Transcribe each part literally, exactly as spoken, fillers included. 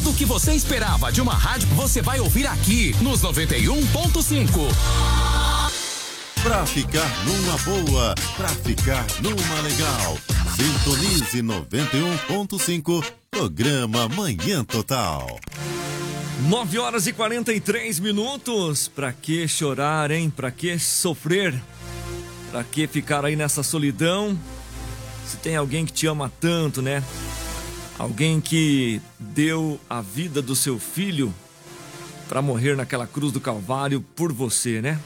Tudo o que você esperava de uma rádio, você vai ouvir aqui nos noventa e um ponto cinco. Pra ficar numa boa, pra ficar numa legal, sintonize noventa e um ponto cinco, programa Manhã Total. nove horas e quarenta e três minutos. Pra que chorar, hein? Pra que sofrer? Pra que ficar aí nessa solidão? Se tem alguém que te ama tanto, né? Alguém que deu a vida do seu filho pra morrer naquela cruz do Calvário por você, né?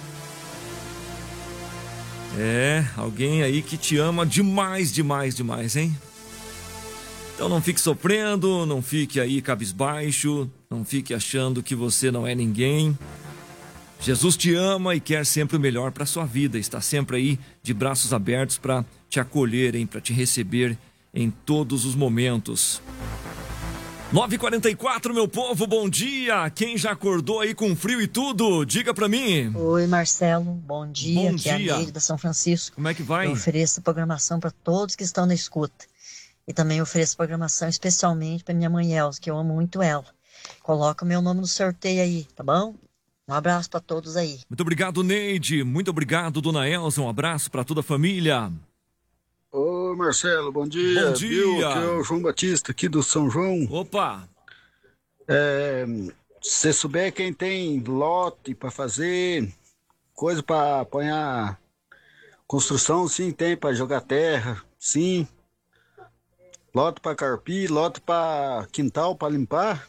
É, alguém aí que te ama demais, demais, demais, hein? Então não fique sofrendo, não fique aí cabisbaixo, não fique achando que você não é ninguém. Jesus te ama e quer sempre o melhor para sua vida, está sempre aí de braços abertos para te acolher, hein, para te receber em todos os momentos. nove e quarenta e quatro, meu povo, bom dia! Quem já acordou aí com frio e tudo, diga pra mim. Oi, Marcelo, bom dia. Bom Aqui é a dia. Neide da São Francisco. Como é que vai? Eu ofereço programação para todos que estão na escuta. E também ofereço programação especialmente para minha mãe Elza, que eu amo muito ela. Coloca o meu nome no sorteio aí, tá bom? Um abraço para todos aí. Muito obrigado, Neide. Muito obrigado, dona Elza. Um abraço para toda a família. Ô, Marcelo, bom dia. Bom dia. Viu? Aqui é o João Batista, aqui do São João. Opa! É, se você souber quem tem lote para fazer, coisa para apanhar construção, sim, tem para jogar terra, sim. Lote para carpir, lote para quintal, para limpar.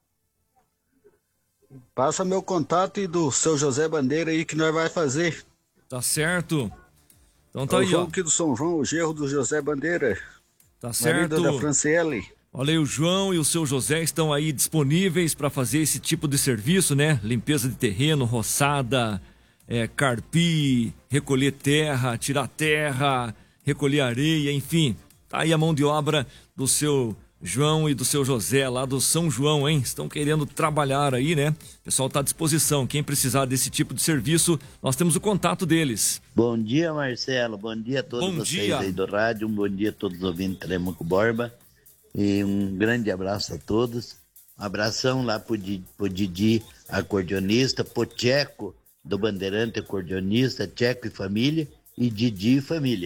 Passa meu contato e do seu José Bandeira aí que nós vai fazer. Tá certo. Então tá é o aí, João ó. aqui do São João, o gerro do José Bandeira. Tá certo. Marido da Franciele. Olha aí, o João e o seu José estão aí disponíveis para fazer esse tipo de serviço, né? Limpeza de terreno, roçada, é, carpir, recolher terra, tirar terra, recolher areia, enfim. Tá aí a mão de obra do seu João e do seu José lá do São João, hein? Estão querendo trabalhar aí, né? O pessoal tá à disposição. Quem precisar desse tipo de serviço, nós temos o contato deles. Bom dia, Marcelo. Bom dia a todos Bom vocês dia. aí do rádio. Um bom dia a todos os ouvintes do Telemuco Borba. E um grande abraço a todos. Um abração lá pro, Di, pro Didi, acordeonista, pro Tcheco, do Bandeirante, acordeonista, Tcheco e família, e Didi e família.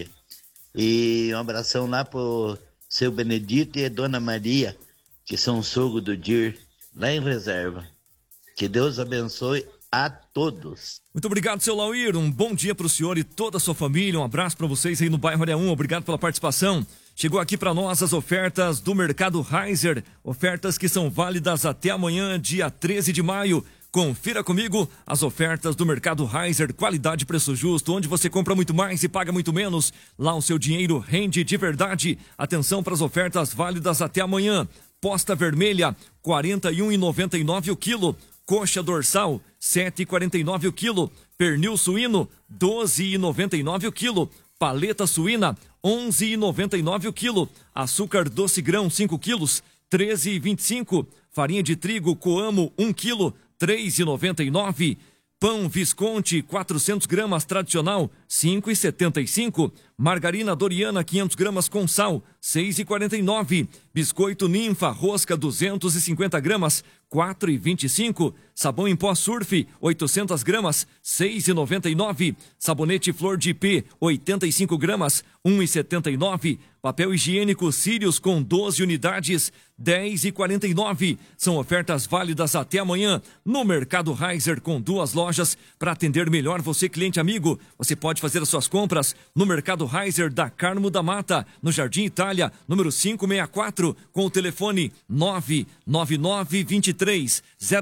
E um abração lá pro seu Benedito e a Dona Maria, que são sogro do Dir, lá em Reserva. Que Deus abençoe a todos. Muito obrigado, seu Lauir. Um bom dia para o senhor e toda a sua família. Um abraço para vocês aí no bairro Área um. Obrigado pela participação. Chegou aqui para nós as ofertas do Mercado Reiser. Ofertas que são válidas até amanhã, dia treze de maio. Confira comigo as ofertas do Mercado Reiser, qualidade e preço justo, onde você compra muito mais e paga muito menos. Lá o seu dinheiro rende de verdade. Atenção para as ofertas válidas até amanhã. Posta vermelha, quarenta e um reais e noventa e nove centavos o quilo. Coxa dorsal, sete reais e quarenta e nove centavos o quilo. Pernil suíno, doze reais e noventa e nove centavos o quilo. Paleta suína, onze reais e noventa e nove centavos o quilo. Açúcar doce grão, cinco quilos, treze reais e vinte e cinco centavos. Farinha de trigo Coamo, um quilo, três reais e noventa e nove centavos. Pão Visconti, quatrocentos gramas tradicional, cinco reais e setenta e cinco centavos. Margarina Doriana, quinhentos gramas com sal, seis reais e quarenta e nove centavos. Biscoito Ninfa, rosca, duzentos e cinquenta gramas, quatro reais e vinte e cinco centavos. Sabão em pó Surf, oitocentas gramas, seis reais e noventa e nove centavos. Sabonete Flor de Ipê, oitenta e cinco gramas, um real e setenta e nove centavos. Papel higiênico Sirius com doze unidades, dez reais e quarenta e nove centavos. São ofertas válidas até amanhã no Mercado Reiser, com duas lojas para atender melhor você, cliente amigo. Você pode fazer as suas compras no Mercado Reiser da Carmo da Mata, no Jardim Itália, número quinhentos e sessenta e quatro, com o telefone nove nove nove dois três zero